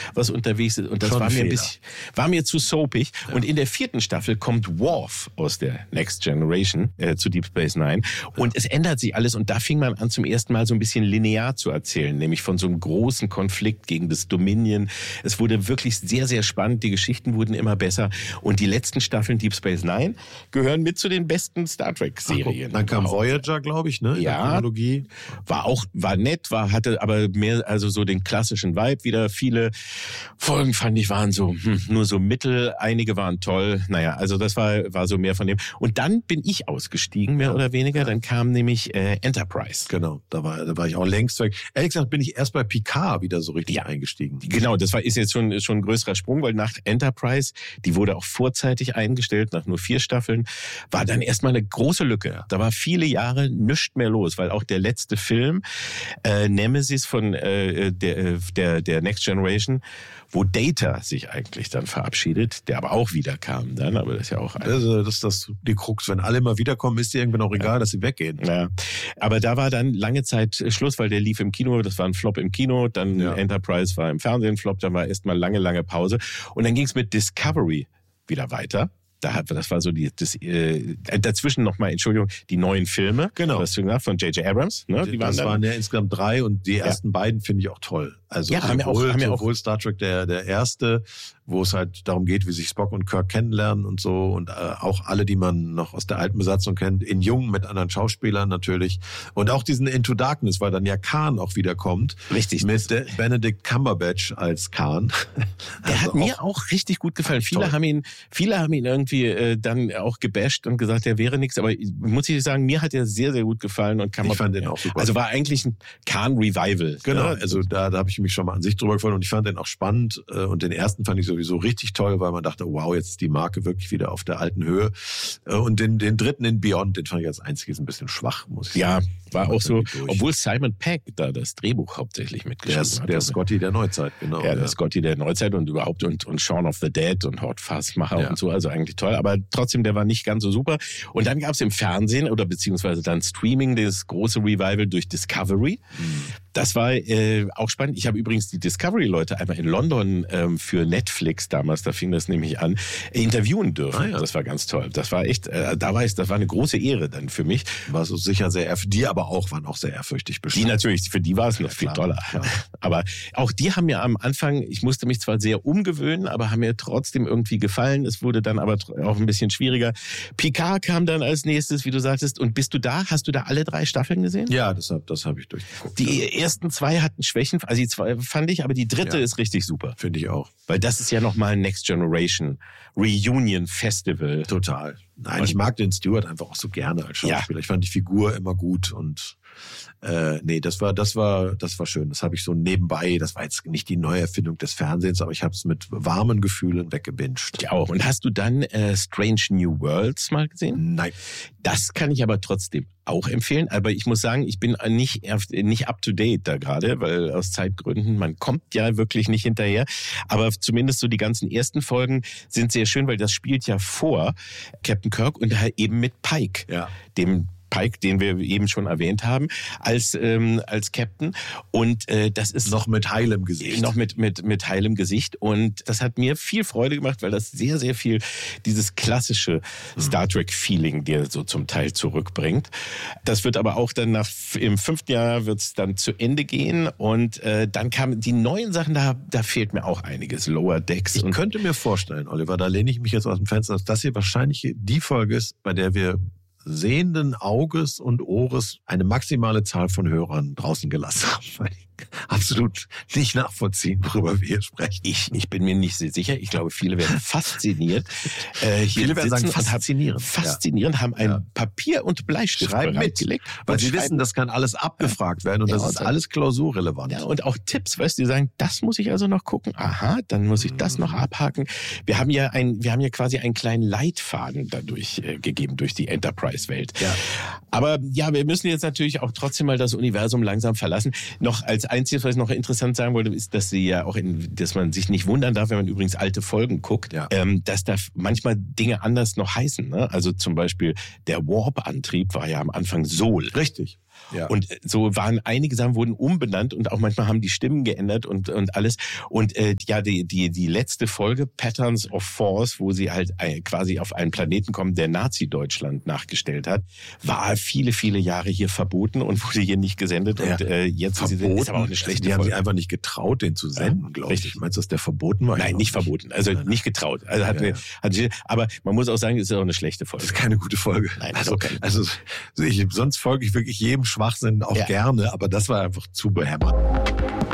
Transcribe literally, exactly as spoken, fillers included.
was unterwegs ist. Und das Schon war ein mir ein Fehler. bisschen, war mir zu soapig. Ja. Und in der vierten Staffel kommt Worf aus der Next Generation äh, zu Deep Space Nine. Und ja. es ändert sich alles. Und da fing man an, zum ersten Mal so ein bisschen linear zu erzählen, nämlich von so einem großen Konflikt gegen das Dominion. Es wurde wirklich sehr, sehr spannend. Die Geschichten wurden immer besser. Und die letzten Staffeln Deep Space Nine gehören mit zu den besten Star Trek-Serien. Dann kam Voyager, glaube ich, ne? In ja, der Chronologie. War auch, war nett, war, hatte aber mehr, also so den klassischen Vibe wieder. Viele Folgen fand ich waren so, hm, nur so mittel. Einige waren toll. Naja, also das war, war so mehr von dem. Und dann bin ich ausgestiegen, mehr ja. oder weniger. Dann kam nämlich äh, Enterprise. Genau, da war, da war ich auch längst weg. Ehrlich gesagt bin ich erst bei Picard wieder so richtig ja. eingestiegen. Genau, das war, ist jetzt schon, schon ein größerer Sprung, weil nach Enterprise, die wurde auch vorzeitig eingestellt, nach nur vier Staffeln, war dann erstmal eine große Lücke. Da war viele Jahre nichts mehr los, weil auch der letzte Film, äh, Nemesis von äh, der, der, der Next Generation, wo Data sich eigentlich dann verabschiedet, der aber auch wieder kam dann, aber das ist ja auch... Das, das ist das, die Krux. Wenn alle mal wiederkommen, ist dir irgendwann auch egal, ja. dass sie weggehen. Ja. Aber da war dann lange Zeit Schluss, weil der lief im Kino, das war ein Flop im Kino, dann ja. Enterprise war im Fernsehen Flop, dann war erstmal lange, lange Pause. Und dann ging es mit Discovery wieder weiter. Da hat, das war so die, das, äh, dazwischen nochmal, Entschuldigung, die neuen Filme. Genau. Hast du gesagt, von J J Abrams. Ne? Die das waren, waren ja insgesamt drei und die ersten ja. beiden finde ich auch toll. Also ja, haben wir auch, haben wir sowohl auch. Star Trek der, der erste, wo es halt darum geht, wie sich Spock und Kirk kennenlernen und so und äh, auch alle, die man noch aus der alten Besatzung kennt, in jung mit anderen Schauspielern natürlich und auch diesen Into Darkness, weil dann ja Khan auch wieder kommt. Richtig. Mit De- Benedict Cumberbatch als Khan. Der also hat mir auch, auch richtig gut gefallen. Viele toll. haben ihn, viele haben ihn irgendwie äh, dann auch gebasht und gesagt, der wäre nichts, aber muss ich sagen, mir hat er sehr, sehr gut gefallen und Cumberbatch. Ich fand den auch super. Also war eigentlich ein Khan-Revival. Genau, ne? also da, da habe ich mich schon mal an sich drüber gefreut und ich fand den auch spannend äh, und den ersten fand ich sowieso richtig toll, weil man dachte, wow, jetzt ist die Marke wirklich wieder auf der alten Höhe äh, und den, den dritten in Beyond, den fand ich als einziges ein bisschen schwach, muss ich ja, sagen. Ja, war auch so, obwohl Simon Pegg da das Drehbuch hauptsächlich mitgeschrieben der, hat. Der Scotty der Neuzeit, genau. Ja, der ja. Scotty der Neuzeit und überhaupt und, und Shaun of the Dead und Hot Fussmacher ja. und so, also eigentlich toll, aber trotzdem, der war nicht ganz so super. Und dann gab es im Fernsehen oder beziehungsweise dann Streaming das große Revival durch Discovery. Mhm. Das war äh, auch spannend. Ich habe übrigens die Discovery-Leute einmal in London ähm, für Netflix damals, da fing das nämlich an, interviewen dürfen. Ah, ja. Das war ganz toll. Das war echt, äh, da war ich, das war eine große Ehre dann für mich. War so sicher sehr, für die aber auch, waren auch sehr ehrfürchtig bestimmt. Die natürlich, für die war es noch ja, viel klar, toller. Klar. Aber auch die haben mir am Anfang, ich musste mich zwar sehr umgewöhnen, aber haben mir trotzdem irgendwie gefallen. Es wurde dann aber auch ein bisschen schwieriger. Picard kam dann als nächstes, wie du sagtest. Und bist du da? Hast du da alle drei Staffeln gesehen? Ja, das habe das hab ich durchgeguckt. Die ja. ersten zwei hatten Schwächen, also die zwei fand ich, aber die dritte ja. ist richtig super. Finde ich auch. Weil das ist ja nochmal ein Next Generation Reunion Festival. Total. Nein, ich mag den Stewart einfach auch so gerne als Schauspieler. Ja. Ich fand die Figur immer gut und äh, nee, das war das war das war schön. Das habe ich so nebenbei. Das war jetzt nicht die Neuerfindung des Fernsehens, aber ich habe es mit warmen Gefühlen weggebinged. Ich auch. Und hast du dann äh, Strange New Worlds mal gesehen? Nein. Das kann ich aber trotzdem auch empfehlen. Aber ich muss sagen, ich bin nicht nicht up to date da gerade, weil aus Zeitgründen man kommt ja wirklich nicht hinterher. Aber zumindest so die ganzen ersten Folgen sind sehr schön, weil das spielt ja vor Captain Kirk und halt eben mit Pike, ja. dem Pike, den wir eben schon erwähnt haben, als ähm, als Captain. Und äh, das ist noch mit heilem Gesicht. Noch mit mit mit heilem Gesicht. Und das hat mir viel Freude gemacht, weil das sehr sehr viel dieses klassische mhm. Star Trek Feeling dir so zum Teil zurückbringt. Das wird aber auch dann nach im fünften Jahr wird's dann zu Ende gehen und äh, dann kamen die neuen Sachen. Da da fehlt mir auch einiges. Lower Decks. Ich und könnte mir vorstellen, Oliver, da lehne ich mich jetzt aus dem Fenster, dass das hier wahrscheinlich die Folge ist, bei der wir sehenden Auges und Ohres eine maximale Zahl von Hörern draußen gelassen haben, weil ich absolut nicht nachvollziehen, worüber wir hier sprechen. Ich, ich bin mir nicht sehr sicher. Ich glaube, viele werden fasziniert. Äh, hier viele werden sagen, faszinierend. Faszinierend, ja. haben ein ja. Papier und Bleistift mitgelegt. Weil sie wissen, das kann alles abgefragt werden und ja, das und ist alles klausurrelevant. Ja, und auch Tipps, weißt du, die sagen, das muss ich also noch gucken. Aha, dann muss ich das noch abhaken. Wir haben ja ein, wir haben ja quasi einen kleinen Leitfaden dadurch äh, gegeben, durch die Enterprise-Welt. Ja. Aber ja, wir müssen jetzt natürlich auch trotzdem mal das Universum langsam verlassen. Noch als Einziges, was ich noch interessant sagen wollte, ist, dass sie ja auch, in, dass man sich nicht wundern darf, wenn man übrigens alte Folgen guckt, ja. ähm, dass da manchmal Dinge anders noch heißen. Ne? Also zum Beispiel der Warp-Antrieb war ja am Anfang Sol. Richtig. Ja. Und so waren einige Sachen wurden umbenannt und auch manchmal haben die Stimmen geändert und und alles. Und äh, ja, die die die letzte Folge Patterns of Force, wo sie halt äh, quasi auf einen Planeten kommen, der Nazi-Deutschland nachgestellt hat, war viele viele Jahre hier verboten und wurde hier nicht gesendet. Ja. Und äh, jetzt verboten, ist aber auch eine schlechte die haben Folge. sich einfach nicht getraut, den zu senden, ja, glaube ich. Richtig. Meinst du, dass der verboten war? Nein, nicht verboten. Also nein, nicht getraut. Also hat, ja, ja. hat, aber man muss auch sagen, es ist auch eine schlechte Folge. Das ist keine gute Folge. Nein, also, keine. also ich, sonst folge ich wirklich jedem Schwachsinn auch ja. gerne, aber das war einfach zu behämmert.